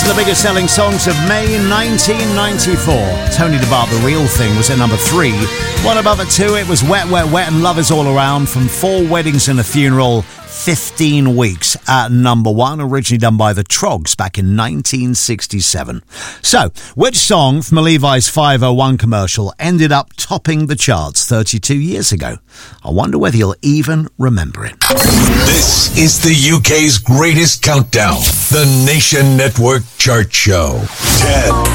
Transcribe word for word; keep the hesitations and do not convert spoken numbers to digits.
of the biggest selling songs of May nineteen ninety-four. Tony DeBart, The Real Thing, was at number three. One above it too, it was Wet, Wet, Wet and Love Is All Around from Four Weddings and a Funeral. fifteen weeks at number one, originally done by the Trogs back in nineteen sixty-seven. So, which song from a Levi's five oh one commercial ended up topping the charts thirty-two years ago? I wonder whether you'll even remember it. This is the U K's greatest countdown, the Nation Network Chart Show. ten.